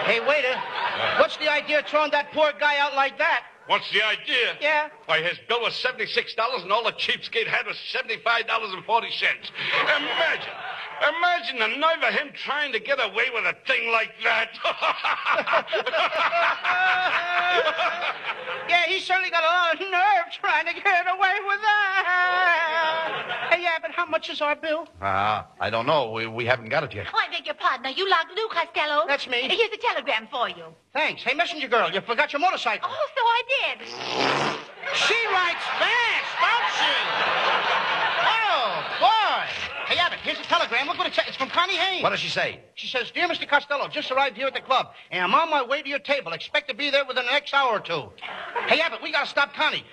Hey, waiter, what's the idea of throwing that poor guy out like that? What's the idea? Yeah? Why, his bill was $76, and all the cheapskate had was $75.40. Imagine the nerve of him trying to get away with a thing like that. Yeah, he certainly got a lot of nerve trying to get away with that. Hey, yeah, but how much is our bill? I don't know. We haven't got it yet. Oh, I beg your pardon. Are you locked, Lou Costello? That's me. Here's a telegram for you. Thanks. Hey, messenger girl, you forgot your motorcycle. Oh, so I did. She writes fast, don't she? Oh, boy. Hey, Abbott, here's a telegram. Look what it says. It's from Connie Haynes. What does she say? She says, Dear Mr. Costello, just arrived here at the club, and I'm on my way to your table. Expect to be there within the next hour or two. Hey, Abbott, we got to stop Connie.